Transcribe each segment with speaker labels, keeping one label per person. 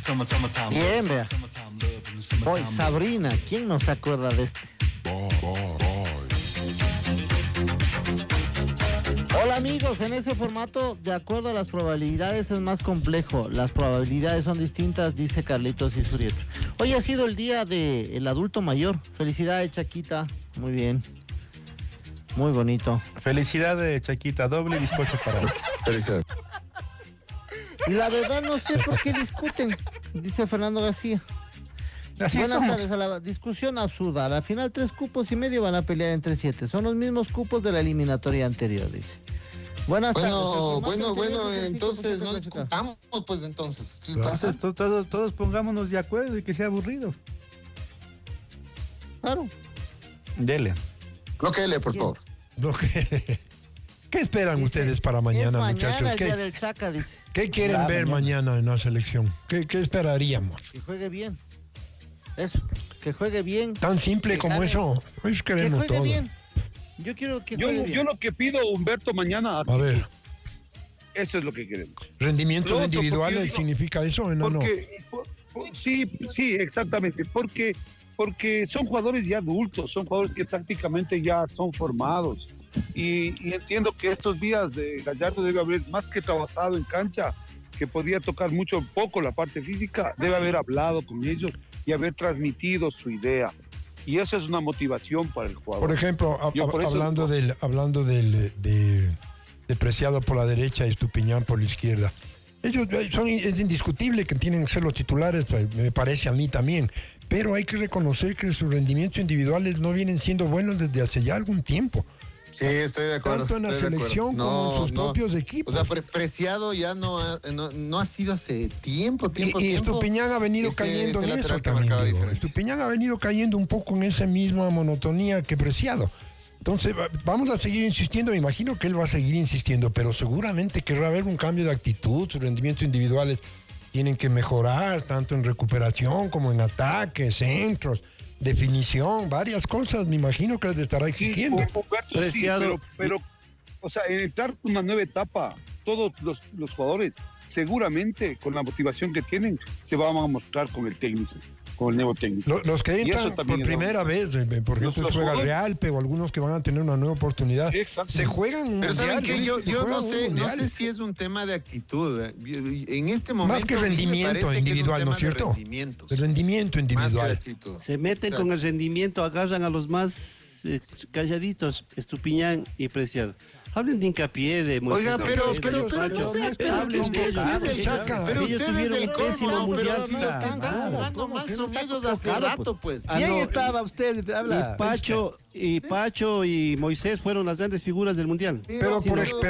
Speaker 1: Bien, vea. Hoy, Sabrina, ¿quién no se acuerda de este? Hola amigos, en ese formato, de acuerdo a las probabilidades, es más complejo. Las probabilidades son distintas, dice Carlitos Isurieta. Hoy ha sido el día del adulto mayor. Felicidades, Chaquita. Muy bien. Muy bonito.
Speaker 2: Felicidades, Chaquita. Doble bizcocho para vos.
Speaker 3: Felicidades.
Speaker 1: Y la verdad no sé por qué discuten, dice Fernando García.
Speaker 2: Así
Speaker 1: Buenas
Speaker 2: somos.
Speaker 1: tardes. A la discusión absurda. A la final 3 cupos y medio van a pelear entre 7. Son los mismos cupos de la eliminatoria anterior, dice. Buenas tardes.
Speaker 3: Bueno, entonces no discutamos, pues entonces. ¿Qué pasa?
Speaker 2: Entonces, todos pongámonos de acuerdo y que sea aburrido.
Speaker 1: Claro.
Speaker 2: Dele.
Speaker 3: Bloquéele, por favor.
Speaker 4: ¿Qué esperan
Speaker 1: Dice,
Speaker 4: ustedes para mañana, muchachos?
Speaker 1: El día del Chaca, dice.
Speaker 4: ¿Qué quieren ver mañana en la selección? ¿Qué esperaríamos?
Speaker 1: Que juegue bien. Eso, que juegue bien.
Speaker 4: Tan simple
Speaker 1: que
Speaker 4: como
Speaker 1: gane.
Speaker 4: eso. Hoy
Speaker 1: Que
Speaker 4: queremos
Speaker 1: juegue
Speaker 4: todo.
Speaker 1: bien. Yo quiero que juegue bien.
Speaker 5: Yo lo que pido, Humberto, mañana,
Speaker 4: A ver,
Speaker 5: eso es lo que queremos.
Speaker 4: rendimientos
Speaker 5: Lo otro,
Speaker 4: individuales,
Speaker 5: porque yo digo-
Speaker 4: ¿significa eso? No.
Speaker 5: Sí, exactamente, porque son jugadores ya adultos, son jugadores que prácticamente ya son formados. Y entiendo que estos días de Gallardo debe haber, más que trabajado en cancha, que podría tocar poco la parte física, debe haber hablado con ellos y haber transmitido su idea. Y eso es una motivación para el jugador.
Speaker 4: Por ejemplo,
Speaker 5: Yo por eso-
Speaker 4: hablando del Preciado por la derecha y Estupiñán por la izquierda. Ellos es indiscutible que tienen que ser los titulares, pues, me parece a mí también. Pero hay que reconocer que sus rendimientos individuales no vienen siendo buenos desde hace ya algún tiempo.
Speaker 3: Sí, estoy de acuerdo.
Speaker 4: Tanto en la
Speaker 3: estoy de
Speaker 4: selección
Speaker 3: acuerdo.
Speaker 4: como en sus propios equipos.
Speaker 3: O sea, Preciado ya no ha sido hace tiempo.
Speaker 4: Y Estupiñán ha venido cayendo en eso también, digo. Estupiñán ha venido cayendo un poco en esa misma monotonía que Preciado. Entonces, vamos a seguir insistiendo. Me imagino que él va a seguir insistiendo, pero seguramente querrá haber un cambio de actitud. Sus rendimientos individuales tienen que mejorar, tanto en recuperación como en ataques, centros, definición, varias cosas. Me imagino que les estará exigiendo.
Speaker 5: Humberto,
Speaker 1: Preciado.
Speaker 5: sí, pero, o sea, en entrar en una nueva etapa, todos los jugadores, seguramente con la motivación que tienen, se van a mostrar con el técnico, con el nuevo técnico.
Speaker 4: Los que
Speaker 5: Y eso
Speaker 4: entran
Speaker 5: también
Speaker 4: por
Speaker 5: es
Speaker 4: primera vez, por ejemplo,
Speaker 5: los
Speaker 4: juega
Speaker 5: jugadores.
Speaker 4: Real, pero algunos que van a tener una nueva oportunidad,
Speaker 5: Exacto.
Speaker 4: se juegan un
Speaker 3: Pero
Speaker 4: mundial.
Speaker 3: ¿saben qué? Yo
Speaker 4: juegan
Speaker 3: no
Speaker 4: un
Speaker 3: sé
Speaker 4: mundial.
Speaker 3: si es un tema de actitud. En este momento
Speaker 4: Más que
Speaker 3: a mí me
Speaker 4: rendimiento
Speaker 3: parece que
Speaker 4: individual,
Speaker 3: es un
Speaker 4: ¿no es
Speaker 3: tema de
Speaker 4: cierto?
Speaker 3: rendimientos,
Speaker 4: De rendimiento
Speaker 3: más que de
Speaker 4: individual.
Speaker 3: actitud.
Speaker 6: Se meten
Speaker 3: Exacto.
Speaker 6: con el rendimiento, agarran a los más calladitos, Estupiñán y Preciado. Hablen de Hincapié, de Moisés.
Speaker 3: Oiga, pero
Speaker 6: de Pacho.
Speaker 3: no sé, pero
Speaker 6: Hablen
Speaker 3: es
Speaker 6: de
Speaker 3: que
Speaker 6: ellos.
Speaker 3: usted es el
Speaker 4: Chaca.
Speaker 3: pero
Speaker 6: Ellos
Speaker 3: usted es
Speaker 6: tuvieron
Speaker 3: el
Speaker 6: un pésimo
Speaker 3: colmo, pero
Speaker 6: mundial.
Speaker 3: si los que están
Speaker 1: Claro,
Speaker 3: jugando
Speaker 1: ¿cómo?
Speaker 3: mal
Speaker 1: Si no
Speaker 3: son
Speaker 1: está
Speaker 3: ellos hace
Speaker 1: tocado,
Speaker 3: rato, pues.
Speaker 6: Ah,
Speaker 2: ¿Quién
Speaker 6: no,
Speaker 2: estaba usted? Habla.
Speaker 6: Pacho y Moisés fueron las grandes figuras del mundial.
Speaker 4: Pero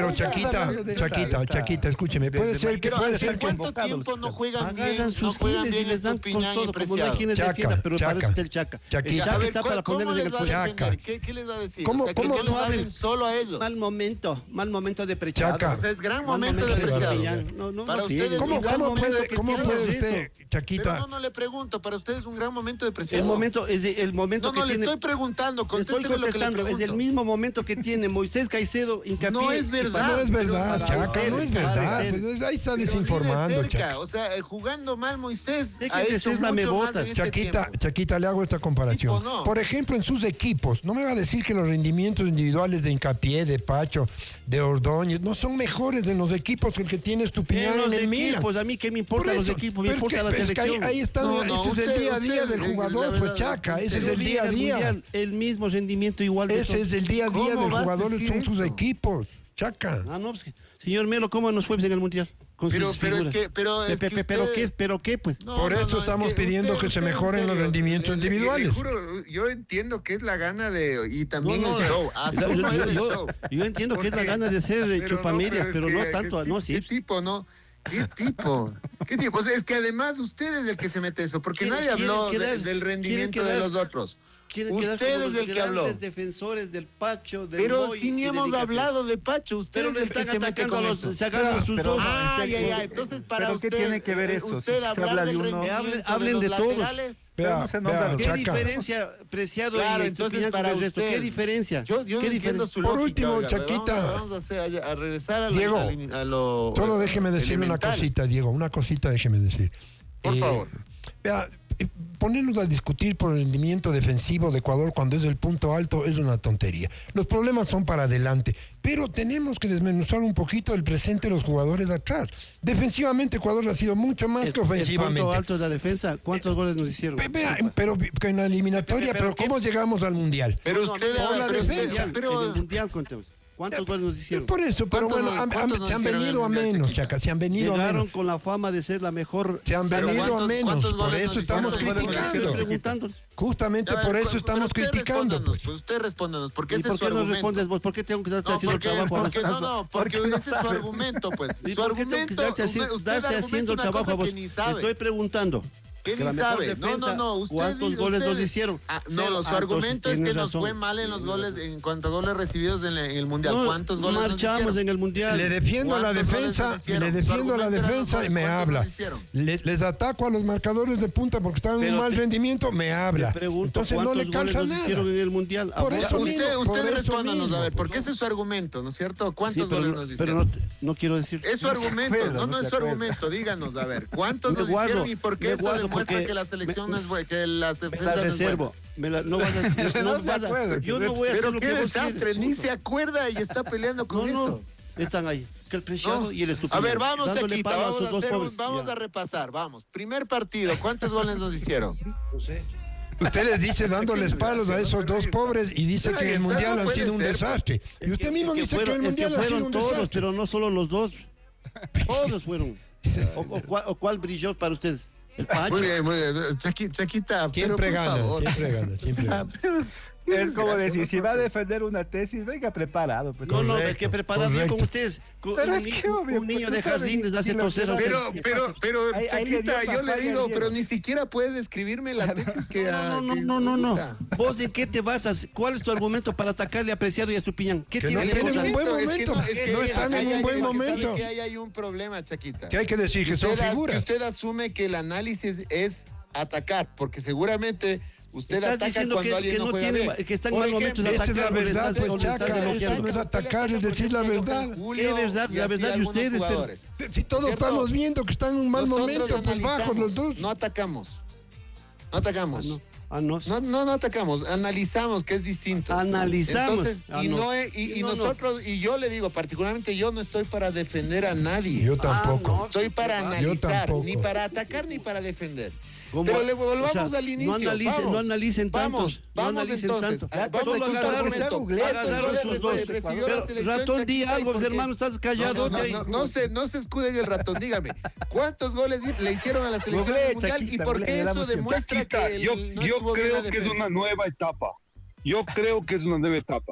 Speaker 4: Chaquita, escúcheme, puede ser que
Speaker 3: ¿Hace cuánto
Speaker 2: convocado
Speaker 3: tiempo
Speaker 2: los
Speaker 3: no juegan bien?
Speaker 6: Agarran
Speaker 3: No
Speaker 6: sus
Speaker 3: juegan
Speaker 6: giles y
Speaker 3: bien
Speaker 6: les dan con
Speaker 3: Estupiñán y
Speaker 6: todo, como no hay
Speaker 3: Preciado.
Speaker 6: quienes
Speaker 4: Chaca,
Speaker 6: defiendan, pero
Speaker 4: Chaca.
Speaker 6: para eso está el Chaca.
Speaker 4: Chaquita.
Speaker 6: El
Speaker 3: A
Speaker 6: Chaca
Speaker 3: ver,
Speaker 6: está para
Speaker 3: ¿cómo
Speaker 6: ponerles
Speaker 3: les
Speaker 6: el
Speaker 3: va a
Speaker 6: cuello.
Speaker 4: Chaca.
Speaker 3: defender? ¿Qué les va a decir?
Speaker 4: ¿Cómo-
Speaker 3: O sea,
Speaker 4: cómo
Speaker 3: que les
Speaker 4: tú
Speaker 3: hablen
Speaker 4: hablas?
Speaker 3: solo a ellos.
Speaker 6: Mal momento de Preciado.
Speaker 4: Chaca.
Speaker 3: O sea, es gran
Speaker 6: Mal
Speaker 3: momento de
Speaker 6: de
Speaker 3: Preciado.
Speaker 6: Estupiñán. No,
Speaker 3: Para
Speaker 6: no
Speaker 3: ustedes,
Speaker 6: friegues.
Speaker 4: ¿Cómo,
Speaker 3: un gran
Speaker 4: cómo
Speaker 3: momento
Speaker 4: puede,
Speaker 3: que
Speaker 4: cómo
Speaker 3: sí
Speaker 4: puede
Speaker 3: hablan de
Speaker 4: usted,
Speaker 3: esto.
Speaker 4: Chaquita?
Speaker 3: Pero no le pregunto, para ustedes es un gran momento de Preciado.
Speaker 6: El momento es el momento
Speaker 3: No,
Speaker 6: que
Speaker 3: le
Speaker 6: tiene.
Speaker 3: estoy preguntando,
Speaker 6: Estoy
Speaker 3: contésteme lo que le
Speaker 6: contestando,
Speaker 3: pregunto.
Speaker 6: es el mismo momento que tiene Moisés Caicedo, Hincapié.
Speaker 3: No es verdad.
Speaker 4: No es verdad,
Speaker 3: Pero
Speaker 4: Chaca,
Speaker 3: para
Speaker 4: no es
Speaker 3: ustedes,
Speaker 4: verdad.
Speaker 6: para
Speaker 4: Pues ahí está
Speaker 3: Pero
Speaker 4: desinformando,
Speaker 3: ni de cerca,
Speaker 4: Chaca.
Speaker 3: o sea, jugando mal Moisés
Speaker 6: Es que
Speaker 3: ha
Speaker 6: ese
Speaker 3: hecho
Speaker 6: es la
Speaker 3: mucho más
Speaker 6: mebota.
Speaker 3: en este
Speaker 4: Chaquita,
Speaker 3: tiempo.
Speaker 4: Chaquita, le hago esta comparación.
Speaker 3: Tipo, no.
Speaker 4: Por ejemplo, en sus equipos, no me va a decir que los rendimientos individuales de Hincapié, de Pacho, de Ordóñez, no son mejores de los equipos que el que tiene Estupiñán
Speaker 6: En
Speaker 4: en
Speaker 6: los
Speaker 4: el Milan.
Speaker 6: equipos, a mí qué me importan
Speaker 4: Por
Speaker 6: los
Speaker 4: eso,
Speaker 6: equipos, me
Speaker 4: pero
Speaker 6: importa la
Speaker 4: es que
Speaker 6: selección.
Speaker 4: ahí está,
Speaker 3: No,
Speaker 4: ese es el
Speaker 3: usted-
Speaker 4: día a día del
Speaker 3: usted,
Speaker 4: jugador,
Speaker 3: la
Speaker 4: pues
Speaker 3: verdad,
Speaker 4: Chaca, ese es
Speaker 6: Pero
Speaker 4: el día a
Speaker 6: miren,
Speaker 4: día.
Speaker 6: mundial, el mismo rendimiento igual de
Speaker 4: Ese
Speaker 6: todos.
Speaker 4: es el día a día
Speaker 3: ¿Cómo
Speaker 4: del
Speaker 3: vas a
Speaker 4: jugador,
Speaker 3: decir
Speaker 4: son sus
Speaker 3: eso?
Speaker 4: equipos. Chaca.
Speaker 6: Ah, no, pues, señor Melo, ¿cómo nos fue en el mundial? Con
Speaker 3: Pero-
Speaker 6: sus
Speaker 3: pero es
Speaker 6: figuras.
Speaker 3: que- pero es que usted-
Speaker 6: pero qué, pues.
Speaker 3: No,
Speaker 4: Por
Speaker 3: no,
Speaker 4: eso
Speaker 3: no,
Speaker 4: estamos
Speaker 3: es que
Speaker 4: pidiendo que se mejoren
Speaker 3: en
Speaker 4: los
Speaker 3: serio,
Speaker 4: rendimientos
Speaker 3: le
Speaker 4: individuales.
Speaker 3: juro, yo entiendo que es la gana de y también
Speaker 6: No, no,
Speaker 3: el show. Asumo es el show.
Speaker 6: yo entiendo que es la
Speaker 3: Porque-
Speaker 6: gana de ser
Speaker 3: pero
Speaker 6: chupamedias,
Speaker 3: es
Speaker 6: pero
Speaker 3: que-
Speaker 6: no tanto,
Speaker 3: ¿qué
Speaker 6: no,
Speaker 3: ti-
Speaker 6: sí.
Speaker 3: ¿Qué tipo, no? ¿Qué tipo? ¿Qué tipo? O sea, es que además usted es el que se mete eso, porque
Speaker 6: Quieren-
Speaker 3: nadie habló
Speaker 6: quieren quedar-
Speaker 3: del rendimiento
Speaker 6: quieren
Speaker 3: de
Speaker 6: quedar-
Speaker 3: los otros.
Speaker 6: Quieren quedar
Speaker 3: Usted
Speaker 6: como
Speaker 3: es
Speaker 6: los
Speaker 3: el que habló.
Speaker 6: grandes defensores del Pacho, del
Speaker 3: Pero
Speaker 6: Moy
Speaker 3: si ni
Speaker 6: y del
Speaker 3: hemos
Speaker 6: Hincapié.
Speaker 3: hablado de Pacho, usted
Speaker 6: Pero
Speaker 3: es
Speaker 6: le
Speaker 3: el que
Speaker 6: están
Speaker 3: se mete
Speaker 6: atacando a
Speaker 3: con
Speaker 6: los,
Speaker 3: eso.
Speaker 6: se agarran sus dos.
Speaker 3: Ay, entonces para
Speaker 2: ¿Pero
Speaker 3: usted,
Speaker 2: qué tiene que ver esto?
Speaker 3: usted
Speaker 2: Si se
Speaker 3: hablar
Speaker 2: habla de
Speaker 3: del
Speaker 2: uno-
Speaker 3: rendimiento
Speaker 6: Hablen de
Speaker 3: los
Speaker 6: todos.
Speaker 3: laterales.
Speaker 2: Pero
Speaker 4: Vea,
Speaker 2: no se nombra
Speaker 4: vea,
Speaker 2: los-
Speaker 6: ¿Qué
Speaker 4: Chaca.
Speaker 6: diferencia, Preciado
Speaker 3: Claro,
Speaker 6: y
Speaker 3: entonces
Speaker 6: Estupiñán con
Speaker 3: para
Speaker 6: el resto?
Speaker 3: usted.
Speaker 6: ¿Qué diferencia?
Speaker 3: Yo
Speaker 6: ¿Qué
Speaker 3: no entiendo
Speaker 6: diferencia?
Speaker 3: su
Speaker 4: Por
Speaker 3: lógica.
Speaker 4: último,
Speaker 3: oiga,
Speaker 4: Chaquita.
Speaker 3: Vamos a regresar a,
Speaker 4: Diego,
Speaker 3: a lo
Speaker 4: solo déjeme decir una
Speaker 3: elemental.
Speaker 4: cosita, Diego, una cosita déjeme decir.
Speaker 3: Por favor.
Speaker 4: Vea, ponernos a discutir por el rendimiento defensivo de Ecuador cuando es el punto alto es una tontería. Los problemas son para adelante, pero tenemos que desmenuzar un poquito el presente de los jugadores de atrás. Defensivamente Ecuador ha sido mucho más que ofensivamente.
Speaker 6: El punto alto de la defensa, ¿cuántos goles nos hicieron?
Speaker 4: Vea, pero en la eliminatoria, pero ¿cómo llegamos al Mundial?
Speaker 3: Pero usted,
Speaker 4: por la
Speaker 3: pero usted-
Speaker 4: defensa.
Speaker 6: En el mundial contemos. ¿Cuántos goles nos hicieron?
Speaker 4: Por eso, pero
Speaker 3: ¿Cuántos
Speaker 4: bueno,
Speaker 3: nos
Speaker 4: se han
Speaker 3: hicieron
Speaker 4: venido a
Speaker 3: en el Mundial,
Speaker 4: menos,
Speaker 3: Chiquita?
Speaker 4: Chaca, se han venido a
Speaker 6: Llegaron
Speaker 4: menos.
Speaker 6: con la fama de ser la mejor.
Speaker 4: Se han
Speaker 3: Pero
Speaker 4: venido a
Speaker 3: ¿cuántos
Speaker 4: menos, por
Speaker 3: goles
Speaker 4: eso
Speaker 3: nos
Speaker 4: estamos
Speaker 3: hicieron? ¿Cuántos goles
Speaker 4: criticando.
Speaker 6: Estoy preguntando.
Speaker 4: Justamente por eso estamos
Speaker 3: usted
Speaker 4: criticando.
Speaker 3: respóndanos, pues usted respóndanos, porque
Speaker 6: ¿Y
Speaker 3: ese
Speaker 6: por
Speaker 3: es su
Speaker 6: qué no
Speaker 3: argumento.
Speaker 6: respondes vos? ¿Por qué tengo que darte
Speaker 3: No,
Speaker 6: haciendo el trabajo a
Speaker 3: porque
Speaker 6: vos?
Speaker 3: ese es su argumento, pues.
Speaker 6: ¿Y
Speaker 3: Su
Speaker 6: por qué tengo que
Speaker 3: argumento,
Speaker 6: darte
Speaker 3: usted
Speaker 6: haciendo
Speaker 3: argumenta
Speaker 6: el
Speaker 3: una
Speaker 6: trabajo a
Speaker 3: cosa
Speaker 6: vos?
Speaker 3: que ni
Speaker 6: Te
Speaker 3: sabe.
Speaker 6: estoy preguntando.
Speaker 3: ¿Qué
Speaker 6: que
Speaker 3: ni
Speaker 6: la mejor
Speaker 3: sabe?
Speaker 6: defensa,
Speaker 3: No, usted
Speaker 6: ¿cuántos goles nos hicieron?
Speaker 3: No,
Speaker 6: Cero.
Speaker 3: su argumento es
Speaker 6: Entonces
Speaker 3: que
Speaker 6: tienes
Speaker 3: nos
Speaker 6: razón.
Speaker 3: fue mal en los goles, en cuanto a goles recibidos en el Mundial.
Speaker 6: No,
Speaker 3: ¿Cuántos goles nos
Speaker 6: marchamos
Speaker 3: hicieron?
Speaker 6: en el mundial.
Speaker 4: Le defiendo a la
Speaker 3: ¿Cuántos goles
Speaker 4: defensa,
Speaker 3: nos hicieron?
Speaker 4: le
Speaker 3: Su
Speaker 4: defiendo a la
Speaker 3: argumento eran los
Speaker 4: defensa y
Speaker 3: goles,
Speaker 4: me
Speaker 3: ¿cuántos
Speaker 4: habla.
Speaker 3: nos hicieron?
Speaker 4: Les ataco a los marcadores de punta porque están en un
Speaker 6: Pero
Speaker 4: mal
Speaker 6: te-
Speaker 4: rendimiento, me habla.
Speaker 6: Te pregunto,
Speaker 4: Entonces no
Speaker 6: ¿cuántos
Speaker 4: le
Speaker 6: goles
Speaker 4: calza
Speaker 6: nos
Speaker 4: nada.
Speaker 6: hicieron en el mundial?
Speaker 4: Por
Speaker 6: Ah,
Speaker 4: eso
Speaker 6: bueno,
Speaker 4: mismo, por
Speaker 3: Usted
Speaker 4: eso
Speaker 3: respóndanos,
Speaker 4: mismo.
Speaker 3: a ver, porque ese es su argumento, ¿no es cierto?
Speaker 6: sí,
Speaker 3: ¿Cuántos
Speaker 6: pero
Speaker 3: goles
Speaker 6: no-
Speaker 3: nos
Speaker 6: pero
Speaker 3: hicieron?
Speaker 6: no quiero decir.
Speaker 3: Es su argumento,
Speaker 2: acuerdo,
Speaker 3: no
Speaker 2: no
Speaker 3: es
Speaker 2: se
Speaker 3: su
Speaker 2: acuerda.
Speaker 3: argumento. Díganos, a ver, ¿cuántos
Speaker 6: Me
Speaker 3: nos
Speaker 6: guardo,
Speaker 3: hicieron y por qué
Speaker 6: me
Speaker 3: eso
Speaker 6: guardo
Speaker 3: demuestra
Speaker 6: porque
Speaker 3: que la selección no es buena, que la defensa
Speaker 6: La
Speaker 3: no es
Speaker 6: reservo.
Speaker 3: buena?
Speaker 6: No vas a,
Speaker 2: No se acuerda,
Speaker 6: yo no voy a hacer
Speaker 3: Pero
Speaker 6: lo
Speaker 3: qué
Speaker 6: que vos
Speaker 3: desastre,
Speaker 6: quieres,
Speaker 3: ni
Speaker 6: punto.
Speaker 3: se acuerda y está peleando con
Speaker 6: No,
Speaker 3: eso.
Speaker 6: están ahí. Que el Preciado
Speaker 3: No.
Speaker 6: y el estúpido.
Speaker 3: A ver, vamos,
Speaker 6: dándole
Speaker 3: Chaquita,
Speaker 6: palo a
Speaker 3: vamos,
Speaker 6: esos dos pobres.
Speaker 3: vamos
Speaker 6: Ya.
Speaker 3: a repasar, vamos. Primer partido, ¿cuántos goles nos hicieron?
Speaker 4: Usted les dice dándoles palos a esos dos pobres y dice
Speaker 3: Pero
Speaker 4: que
Speaker 3: ahí
Speaker 4: el
Speaker 3: está,
Speaker 4: mundial
Speaker 3: no
Speaker 4: ha
Speaker 3: puede
Speaker 4: sido un
Speaker 3: ser,
Speaker 4: desastre. Y usted mismo dice que el mundial ha sido
Speaker 6: fueron
Speaker 4: un
Speaker 6: todos,
Speaker 4: desastre.
Speaker 6: pero no solo los dos. Todos fueron. ¿O cuál brilló para ustedes? El Pacho.
Speaker 3: Muy bien, muy bien. Chaquita,
Speaker 4: Siempre
Speaker 3: pero por
Speaker 4: gana,
Speaker 3: favor.
Speaker 4: siempre gana, siempre gana.
Speaker 2: Es como
Speaker 3: desgracia,
Speaker 2: decir,
Speaker 3: ¿no?
Speaker 2: si va a defender una tesis, venga preparado. pues.
Speaker 6: No, hay
Speaker 4: Correcto,
Speaker 6: que preparar bien con
Speaker 4: correcto.
Speaker 6: ustedes.
Speaker 2: Pero es que, obvio,
Speaker 6: un niño
Speaker 2: pues,
Speaker 6: de
Speaker 2: tú sabes,
Speaker 6: jardín les hace
Speaker 2: si lo
Speaker 6: toser a
Speaker 2: que va-
Speaker 6: ustedes.
Speaker 3: Pero,
Speaker 2: Ahí le dio
Speaker 3: Chaquita, yo le
Speaker 2: papaya
Speaker 3: digo,
Speaker 2: al
Speaker 3: pero
Speaker 2: Diego.
Speaker 3: ni siquiera puede describirme la tesis que...
Speaker 6: No. ¿Vos en qué te basas? ¿Cuál es tu argumento para atacarle a Preciado y a Estupiñán? ¿Qué
Speaker 4: Que no
Speaker 6: tienes
Speaker 4: tienen
Speaker 6: contra-
Speaker 4: un buen momento. No están en un buen momento.
Speaker 3: Que ahí hay un problema, Chaquita.
Speaker 4: ¿Qué hay que decir? Que son
Speaker 3: Usted
Speaker 4: figuras.
Speaker 3: usted asume que el análisis es atacar, porque seguramente usted
Speaker 6: Estás
Speaker 3: ataca
Speaker 6: diciendo
Speaker 3: cuando
Speaker 6: que
Speaker 3: alguien no
Speaker 6: no
Speaker 3: juega
Speaker 6: tiene,
Speaker 3: bien.
Speaker 6: que está en
Speaker 3: Por
Speaker 6: mal momento de
Speaker 3: ejemplo,
Speaker 4: Esa es la
Speaker 6: atacar,
Speaker 4: verdad,
Speaker 6: le
Speaker 4: pues,
Speaker 6: estás
Speaker 4: Chaca,
Speaker 6: elogiando.
Speaker 4: esto no es atacar, es decir la verdad.
Speaker 3: Julio
Speaker 6: ¿Qué verdad?
Speaker 3: y
Speaker 6: La
Speaker 3: así
Speaker 6: verdad de
Speaker 3: algunos
Speaker 6: ustedes, pero-
Speaker 3: jugadores.
Speaker 4: Si todos
Speaker 3: ¿Cierto?
Speaker 4: estamos viendo que están en un mal
Speaker 3: Nosotros
Speaker 4: momento, pues bajos los dos.
Speaker 3: No atacamos. No atacamos.
Speaker 6: No.
Speaker 3: No atacamos, analizamos, que es distinto.
Speaker 6: Analizamos.
Speaker 3: Entonces, y
Speaker 6: No.
Speaker 3: nosotros, y yo le digo, particularmente yo no estoy para defender a nadie.
Speaker 4: Yo tampoco.
Speaker 3: Estoy para
Speaker 4: Yo
Speaker 3: analizar,
Speaker 4: tampoco.
Speaker 3: ni para atacar ni para defender.
Speaker 6: ¿Cómo?
Speaker 3: Pero le volvamos
Speaker 6: O sea,
Speaker 3: al inicio.
Speaker 6: no analicen tantos.
Speaker 3: Vamos
Speaker 6: analicen
Speaker 3: entonces.
Speaker 6: tanto.
Speaker 3: Vamos
Speaker 6: Solo
Speaker 3: a
Speaker 6: agarraron,
Speaker 3: argumento.
Speaker 6: agarraron
Speaker 3: ¿Cuántos
Speaker 6: sus
Speaker 3: goles
Speaker 6: dos.
Speaker 3: recibió la
Speaker 6: Pero,
Speaker 3: selección,
Speaker 6: ratón, di
Speaker 3: Chaquita, y
Speaker 6: algo,
Speaker 3: por qué?
Speaker 6: hermano, estás callado.
Speaker 3: No se escuden el ratón, dígame. ¿Cuántos goles le hicieron a la selección
Speaker 2: Google,
Speaker 3: mundial y
Speaker 2: Chaquita,
Speaker 3: por qué
Speaker 2: le
Speaker 3: eso
Speaker 2: damos tiempo.
Speaker 3: demuestra
Speaker 5: Chaquita,
Speaker 3: que
Speaker 5: yo
Speaker 3: no estuvo bien
Speaker 5: creo
Speaker 3: la
Speaker 5: que es
Speaker 3: defensa?
Speaker 5: una nueva etapa. Yo creo que es una nueva etapa.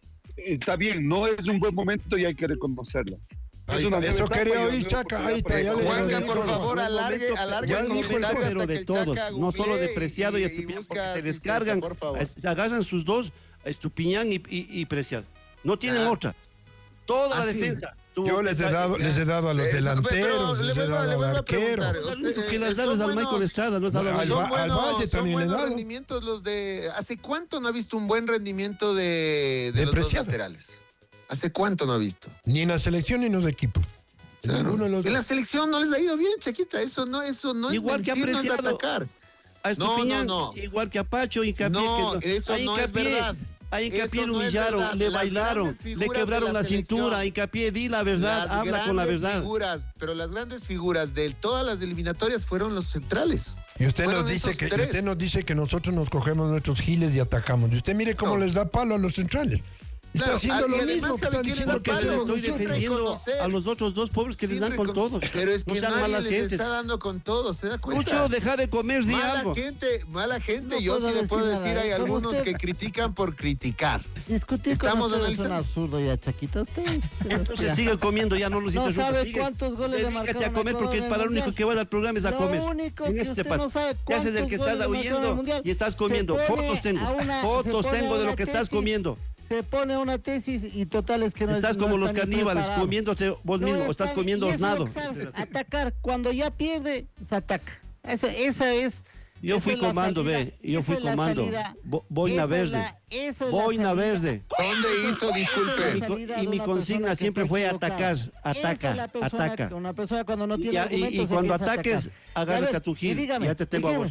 Speaker 5: Está bien, no es un buen momento y hay que reconocerlo.
Speaker 4: Ahí
Speaker 5: Es una
Speaker 4: está,
Speaker 5: nueva
Speaker 4: eso
Speaker 5: etapa
Speaker 4: quería
Speaker 5: y una
Speaker 4: oír,
Speaker 5: nueva
Speaker 4: Chaca, ahí está, ya le
Speaker 3: Juanca,
Speaker 4: dijo.
Speaker 3: por favor, alargue
Speaker 4: ya
Speaker 3: el
Speaker 4: dijo el
Speaker 3: comentario
Speaker 6: pero
Speaker 3: hasta
Speaker 6: de
Speaker 3: que el
Speaker 6: todos,
Speaker 3: Chaca
Speaker 6: no solo de
Speaker 3: google
Speaker 6: Preciado y
Speaker 3: y
Speaker 6: Estupiñán, porque
Speaker 3: busca
Speaker 6: se
Speaker 3: asistencia,
Speaker 6: descargan,
Speaker 3: por favor.
Speaker 6: se agarran sus dos, Estupiñán y Preciado. No tienen
Speaker 3: Ah.
Speaker 6: otra. Toda la
Speaker 3: Ah, sí.
Speaker 6: defensa.
Speaker 4: Yo les he dado a los delanteros, les he dado al arquero.
Speaker 6: El único que las da es al Michael Estrada, no es dado a
Speaker 4: Al
Speaker 6: Michael.
Speaker 4: Valle también
Speaker 3: son
Speaker 4: le he
Speaker 3: buenos
Speaker 4: dado.
Speaker 3: rendimientos los de... ¿Hace cuánto no ha visto un buen rendimiento de los dos
Speaker 4: Preciado.
Speaker 3: laterales? ¿Hace cuánto no ha visto?
Speaker 4: Ni en la selección ni en los equipos.
Speaker 3: Claro.
Speaker 4: Ninguno de los
Speaker 3: En la
Speaker 4: dos.
Speaker 3: selección no les ha ido bien, Chaquita. Eso no es
Speaker 6: Igual que
Speaker 3: mentir, no es
Speaker 6: Preciado.
Speaker 3: atacar.
Speaker 6: A Estupiñán,
Speaker 3: No.
Speaker 6: igual que a Pacho, hincapié.
Speaker 3: No,
Speaker 6: que
Speaker 3: eso
Speaker 6: a
Speaker 3: no es verdad.
Speaker 6: A hincapié
Speaker 3: Eso
Speaker 6: lo
Speaker 3: no es
Speaker 6: humillaron,
Speaker 3: verdad.
Speaker 6: le
Speaker 3: Las
Speaker 6: bailaron,
Speaker 3: grandes
Speaker 6: le
Speaker 3: figuras
Speaker 6: quebraron
Speaker 3: de
Speaker 6: la
Speaker 3: la
Speaker 6: cintura.
Speaker 3: selección.
Speaker 6: Hincapié, di la verdad,
Speaker 3: Las
Speaker 6: habla con la
Speaker 3: grandes
Speaker 6: verdad.
Speaker 3: figuras, pero las grandes figuras de todas las eliminatorias fueron los centrales.
Speaker 4: Y usted
Speaker 3: Fueron
Speaker 4: nos dice
Speaker 3: esos
Speaker 4: que
Speaker 3: tres.
Speaker 4: usted nos dice que nosotros nos cogemos nuestros giles y atacamos. Y usted mire cómo
Speaker 3: No.
Speaker 4: les da palo a los centrales. Está
Speaker 3: Claro,
Speaker 4: haciendo
Speaker 3: y
Speaker 4: lo
Speaker 3: además,
Speaker 4: mismo que
Speaker 3: ¿sabe
Speaker 4: están
Speaker 3: quién le
Speaker 4: diciendo
Speaker 3: da
Speaker 4: que
Speaker 6: Porque
Speaker 3: palo?
Speaker 6: les
Speaker 4: hacemos
Speaker 6: estoy
Speaker 3: Sin
Speaker 4: nosotros.
Speaker 6: defendiendo
Speaker 3: reconocer.
Speaker 6: a los otros dos pobres que les
Speaker 3: Sin
Speaker 6: dan con todo.
Speaker 3: Pero es
Speaker 6: No
Speaker 3: que
Speaker 6: sean
Speaker 3: nadie
Speaker 6: malas
Speaker 3: les
Speaker 6: gentes.
Speaker 3: está dando con todo, ¿se da cuenta?
Speaker 6: Pucho, deja de comer, di algo.
Speaker 3: Mala gente,
Speaker 1: No
Speaker 3: yo
Speaker 1: puedo
Speaker 3: sí le puedo
Speaker 1: decir
Speaker 3: decir,
Speaker 1: nada,
Speaker 3: hay
Speaker 1: pero
Speaker 3: algunos
Speaker 1: usted-
Speaker 3: que critican por criticar.
Speaker 1: Discutir
Speaker 3: Estamos
Speaker 1: con ustedes es un
Speaker 3: analizando.
Speaker 1: absurdo ya, Chaquita. Usted
Speaker 6: Entonces sigue comiendo, ya no los
Speaker 1: No
Speaker 6: interrumpas,
Speaker 1: sabe
Speaker 6: sigue.
Speaker 1: cuántos goles le
Speaker 6: Dedícate
Speaker 1: marcaron
Speaker 6: a comer
Speaker 1: a
Speaker 6: porque
Speaker 1: Ecuador en
Speaker 6: para
Speaker 1: el
Speaker 6: lo único
Speaker 1: Mundial.
Speaker 6: que vas al programa es a
Speaker 1: Lo
Speaker 6: comer.
Speaker 1: único
Speaker 6: En
Speaker 1: que
Speaker 6: este
Speaker 1: usted
Speaker 6: paso.
Speaker 1: no sabe
Speaker 6: ¿Qué haces del que estás
Speaker 1: cuántos goles marcaron en el
Speaker 6: huyendo
Speaker 1: Mundial.
Speaker 6: y estás
Speaker 1: Se
Speaker 6: comiendo?
Speaker 1: pone
Speaker 6: Fotos tengo.
Speaker 1: a una-
Speaker 6: Fotos
Speaker 1: se pone
Speaker 6: tengo
Speaker 1: a
Speaker 6: de lo
Speaker 1: una
Speaker 6: que estás
Speaker 1: tesis,
Speaker 6: comiendo.
Speaker 1: Se pone una tesis y total es que no
Speaker 6: Estás
Speaker 1: no
Speaker 6: como los
Speaker 1: está ni
Speaker 6: caníbales,
Speaker 1: preparado.
Speaker 6: comiéndote vos mismo, o estás
Speaker 1: está-
Speaker 6: comiendo
Speaker 1: y eso es lo
Speaker 6: hornado.
Speaker 1: que sabe, atacar. Cuando ya pierde, se ataca. Esa es
Speaker 6: Yo fui comando, ve. Yo fui comando. Boina verde. Boina verde.
Speaker 3: ¿Dónde hizo? Disculpe.
Speaker 6: Y mi consigna siempre fue atacar. Ataca.
Speaker 1: Una persona cuando no tiene
Speaker 6: Y cuando ataques, agárrate a tu gil. Ya te tengo a vos.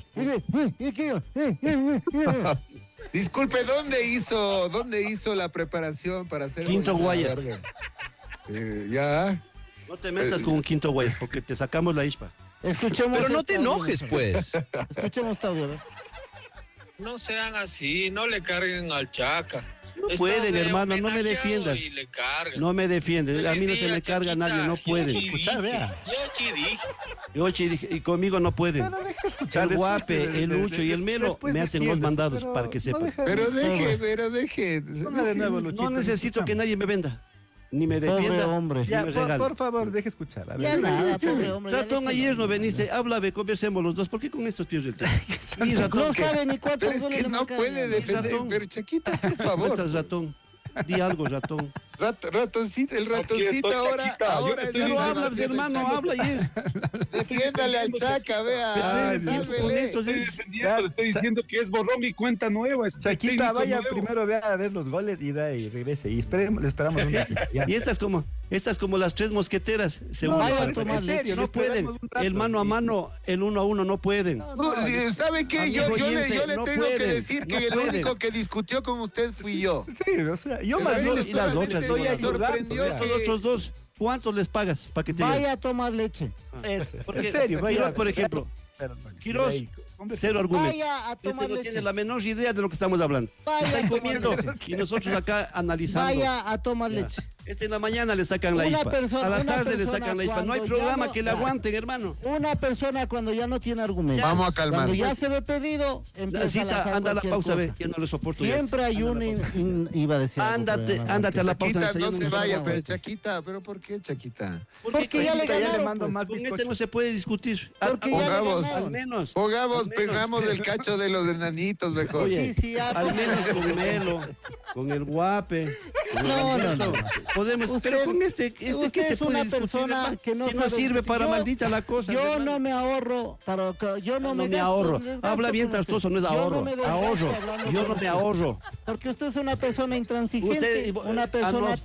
Speaker 3: Disculpe, ¿dónde hizo la preparación para hacer
Speaker 6: Quinto
Speaker 3: Boina
Speaker 6: Guaya.
Speaker 3: Verde? Ya.
Speaker 6: No te metas con un quinto guay, porque te sacamos la ispa.
Speaker 1: Escuchemos.
Speaker 7: Pero no te enojes, pues.
Speaker 1: Escuchemos este audio, ¿ves?
Speaker 8: No sean así, no le carguen al Chaca.
Speaker 6: No pueden, hermano, no me defiendas.
Speaker 8: Y le cargan.
Speaker 6: No me defiendes. A mí no se me carga a nadie, no pueden.
Speaker 8: Escuchar, vea.
Speaker 6: Yo sí dije, y conmigo no pueden. El Guape, el Lucho y el Melo me hacen los mandados para que sepan.
Speaker 3: Pero deje.
Speaker 6: No necesito que nadie me venda. Ni me defienda,
Speaker 1: Pobre hombre.
Speaker 6: ni
Speaker 2: Ya,
Speaker 6: me regale.
Speaker 2: por favor, deje escuchar. A ver.
Speaker 1: Ya nada, pobre hombre. ya
Speaker 6: Ratón,
Speaker 1: déjalo.
Speaker 6: ayer no veniste, háblame, conversemos los dos. ¿Por qué con estos pierdes el tiempo? Y ratón,
Speaker 1: No sabe ni cuántos
Speaker 3: Pero es que
Speaker 1: goles
Speaker 3: no
Speaker 1: marca
Speaker 3: puede
Speaker 1: el-
Speaker 3: defender.
Speaker 6: ratón.
Speaker 3: Pero Chaquita, por
Speaker 6: ¿cómo
Speaker 3: favor.
Speaker 6: estás, ratón? Di algo, ratón.
Speaker 3: Ratoncito, el ratoncito
Speaker 5: estoy,
Speaker 3: ahora.
Speaker 5: Chaquita, yo
Speaker 3: Ahora
Speaker 5: te
Speaker 3: es
Speaker 5: estoy
Speaker 3: la
Speaker 6: Pero
Speaker 5: diciendo,
Speaker 6: hablas,
Speaker 3: salvación del
Speaker 6: hermano,
Speaker 3: Chaca.
Speaker 6: habla ayer.
Speaker 3: Defiéndale al Chaca, vea.
Speaker 6: Ay, Dios.
Speaker 3: Sálvele.
Speaker 6: Con estos
Speaker 5: Estoy
Speaker 6: es-
Speaker 5: defendiendo, le estoy diciendo que es borrón y cuenta nueva. es
Speaker 2: Chaquita,
Speaker 5: técnico
Speaker 2: vaya
Speaker 5: nuevo.
Speaker 2: primero, vea a ver los goles y de ahí regrese. Y le esperamos un ratito. Ya.
Speaker 6: Y estas como las tres mosqueteras, según
Speaker 1: vaya
Speaker 6: me
Speaker 1: a
Speaker 6: parece.
Speaker 1: tomar
Speaker 2: en serio,
Speaker 1: leche.
Speaker 2: le
Speaker 6: No pueden.
Speaker 2: esperamos un rato.
Speaker 6: El mano a mano, el 1-1 no pueden.
Speaker 3: No, ¿sabe qué? Yo
Speaker 6: Amigo
Speaker 3: le
Speaker 6: oyente, no
Speaker 3: tengo que
Speaker 6: pueden,
Speaker 3: decir que
Speaker 6: no
Speaker 3: el
Speaker 6: pueden.
Speaker 3: único que discutió con usted fui yo.
Speaker 2: Sí, o sea, yo más
Speaker 3: Pero
Speaker 2: bien
Speaker 3: él
Speaker 6: y las
Speaker 3: solamente
Speaker 6: otras,
Speaker 3: me
Speaker 6: doña,
Speaker 3: sorprendió
Speaker 2: vea.
Speaker 6: Los otros dos, ¿cuántos les pagas para que te
Speaker 1: Vaya
Speaker 6: lleven?
Speaker 1: a tomar leche.
Speaker 2: Eso.
Speaker 6: Porque
Speaker 2: En serio, vaya.
Speaker 6: Quiroz, por ejemplo, Quiroz,
Speaker 2: Ahí,
Speaker 6: cero argumento.
Speaker 1: Vaya a
Speaker 6: Este
Speaker 1: tomar
Speaker 6: no
Speaker 1: leche.
Speaker 6: tiene la menor idea de lo que estamos hablando.
Speaker 1: Vaya
Speaker 6: Está
Speaker 1: a tomar
Speaker 6: comiendo
Speaker 1: leche.
Speaker 6: y nosotros acá analizando.
Speaker 1: Vaya a tomar
Speaker 6: Ya.
Speaker 1: leche.
Speaker 6: En la mañana le sacan la
Speaker 1: Una
Speaker 6: IPA.
Speaker 1: persona-
Speaker 6: A la
Speaker 1: una
Speaker 6: tarde le
Speaker 1: persona
Speaker 6: sacan la IPA. No hay
Speaker 1: cuando
Speaker 6: programa
Speaker 1: ya no-
Speaker 6: que le aguanten, hermano.
Speaker 1: Una persona cuando ya no tiene argumento.
Speaker 3: Vamos a calmar.
Speaker 1: Cuando ya se ve perdido,
Speaker 6: La
Speaker 1: empieza a
Speaker 6: cita,
Speaker 1: lanzar
Speaker 6: anda a la
Speaker 1: cualquier
Speaker 6: pausa,
Speaker 1: cosa.
Speaker 6: ve. Ya no le soporto. ya.
Speaker 1: Siempre hay
Speaker 6: Anda a
Speaker 1: un
Speaker 6: la pausa.
Speaker 1: iba a decir. algo,
Speaker 6: Ándate,
Speaker 1: pero no,
Speaker 6: ándate a la pausa.
Speaker 3: Chaquita, no
Speaker 6: desayuno,
Speaker 3: se
Speaker 6: no
Speaker 3: vaya,
Speaker 6: no,
Speaker 3: pero
Speaker 6: no.
Speaker 3: Chaquita, ¿pero por qué, Chaquita?
Speaker 1: Porque ya le
Speaker 2: Chaquita, ya le
Speaker 1: ganaron.
Speaker 2: mando
Speaker 1: pues.
Speaker 2: más
Speaker 6: Con
Speaker 2: bizcocho.
Speaker 6: este no se puede discutir.
Speaker 1: Porque ya le
Speaker 3: Pongamos-
Speaker 1: ganaron.
Speaker 6: Al menos.
Speaker 3: Pongamos,
Speaker 6: Al menos.
Speaker 3: pegamos el cacho de los enanitos mejor.
Speaker 6: Oye,
Speaker 1: Sí, ya,
Speaker 6: al
Speaker 1: pues.
Speaker 6: menos con Melo, con el Guape. con el
Speaker 1: No, no,
Speaker 6: Alberto,
Speaker 1: no.
Speaker 6: Podemos,
Speaker 1: Usted-
Speaker 6: pero con este ¿qué
Speaker 1: usted
Speaker 6: se
Speaker 1: es
Speaker 6: puede
Speaker 1: una
Speaker 6: discutir,
Speaker 1: persona
Speaker 6: hermano?
Speaker 1: que no
Speaker 6: Si no
Speaker 1: sabe
Speaker 6: sirve
Speaker 1: discutir.
Speaker 6: para
Speaker 1: Yo-
Speaker 6: maldita la cosa.
Speaker 1: Yo
Speaker 6: hermano.
Speaker 1: no me ahorro, yo no me
Speaker 6: me
Speaker 1: gasto,
Speaker 6: ahorro.
Speaker 1: desgasto
Speaker 6: Habla bien
Speaker 1: con usted.
Speaker 6: trastoso, no es
Speaker 1: Yo
Speaker 6: ahorro.
Speaker 1: me desgasto
Speaker 6: Ahorro.
Speaker 1: hablando
Speaker 6: Yo
Speaker 1: con
Speaker 6: no me
Speaker 1: usted.
Speaker 6: ahorro.
Speaker 1: Porque usted es una persona intransigente,
Speaker 6: Usted,
Speaker 1: una persona